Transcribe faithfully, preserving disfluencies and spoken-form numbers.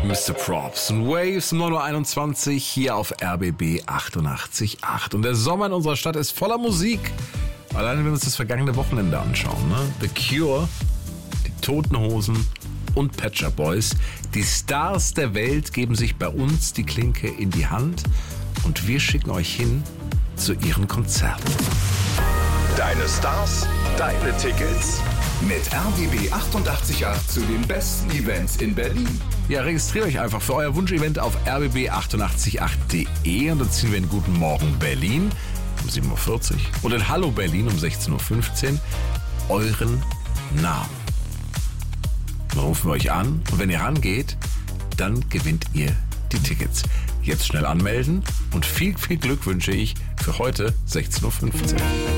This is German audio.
Mister Props und Waves um neun Uhr einundzwanzig hier auf R B B achtundachtzig Komma acht. Und der Sommer in unserer Stadt ist voller Musik. Allein wenn wir uns das vergangene Wochenende anschauen, ne? The Cure, die Toten Hosen und Pet Shop Boys. Die Stars der Welt geben sich bei uns die Klinke in die Hand und wir schicken euch hin zu ihren Konzerten. Deine Stars, deine Tickets. Mit R B B achtundachtzig Komma acht zu den besten Events in Berlin. Ja, registriert euch einfach für euer Wunschevent auf r b b achtundachtzig Komma acht punkt de und dann ziehen wir in Guten Morgen Berlin um sieben Uhr vierzig und in Hallo Berlin um sechzehn Uhr fünfzehn euren Namen. Dann rufen wir euch an und wenn ihr rangeht, dann gewinnt ihr die Tickets. Jetzt schnell anmelden und viel, viel Glück wünsche ich für heute sechzehn Uhr fünfzehn.